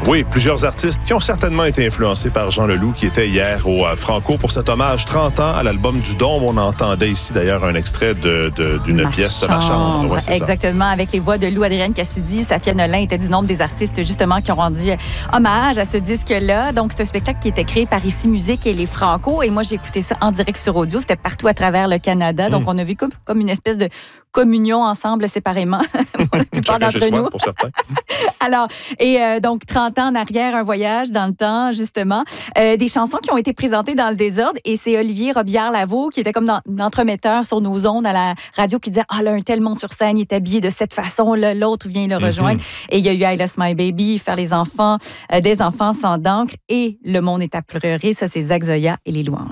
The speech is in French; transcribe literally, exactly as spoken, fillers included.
Oui, plusieurs artistes qui ont certainement été influencés par Jean Leloup, qui était hier au euh, Franco pour cet hommage trente ans à l'album du Dôme. On entendait ici d'ailleurs un extrait de, de, d'une Ma pièce de chambre. Ma chambre. Ouais, c'est Exactement, ça. avec les voix de Lou Adrienne Cassidy. Safia Nolin était du nombre des artistes justement qui ont rendu hommage à ce disque-là. Donc, c'est un spectacle qui était créé par Ici Musique et les Franco. Et moi, j'ai écouté ça en direct sur audio. C'était partout à travers le Canada. Donc, mmh. on a vu comme, comme une espèce de communion ensemble séparément pour la plupart Chacun d'entre chez nous. Soi, pour certains. Alors, et euh, donc, trente ans en arrière, un voyage dans le temps, justement. Euh, des chansons qui ont été présentées dans le désordre. Et c'est Olivier Robillard-Lavaux qui était comme dans, l'entremetteur sur nos ondes à la radio qui disait « Ah, là, un tel monte sur scène, il est habillé de cette façon, là, l'autre vient le rejoindre. Mm-hmm. » Et il y a eu « I Lost My Baby »,« Faire les enfants euh, »,« Des enfants sans d'encre » et « Le monde est à pleurer ». Ça, c'est Zach Zoya et les louanges.